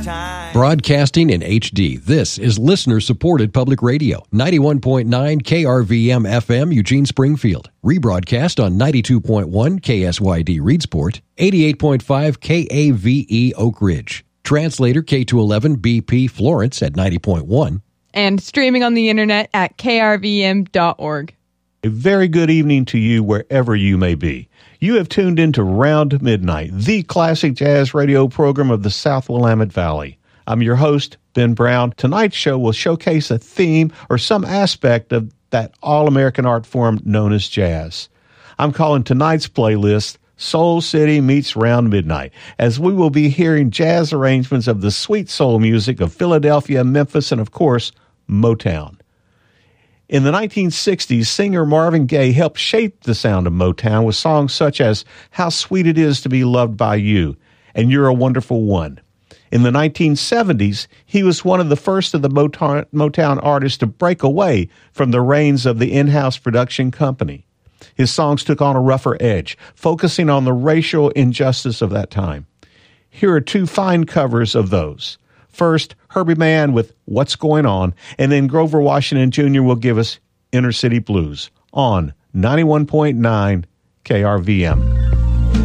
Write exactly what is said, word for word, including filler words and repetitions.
time. Broadcasting in H D, this is listener-supported public radio. ninety-one point nine K R V M F M, Eugene Springfield. Rebroadcast on ninety-two point one K S Y D Reedsport, eighty-eight point five K A V E Oak Ridge. Translator K two eleven B P Florence at ninety point one. And streaming on the internet at K R V M dot org. A very good evening to you wherever you may be. You have tuned into Round Midnight, the classic jazz radio program of the South Willamette Valley. I'm your host, Ben Brown. Tonight's show will showcase a theme or some aspect of that all-American art form known as jazz. I'm calling tonight's playlist Soul City Meets Round Midnight, as we will be hearing jazz arrangements of the sweet soul music of Philadelphia, Memphis, and of course, Motown. In the nineteen sixties, singer Marvin Gaye helped shape the sound of Motown with songs such as How Sweet It Is to Be Loved by You and You're a Wonderful One. In the nineteen seventies, he was one of the first of the Motown, Motown artists to break away from the reins of the in-house production company. His songs took on a rougher edge, focusing on the racial injustice of that time. Here are two fine covers of those. First, Herbie Mann with What's Going On, and then Grover Washington Junior will give us Inner City Blues on ninety-one point nine K R V M.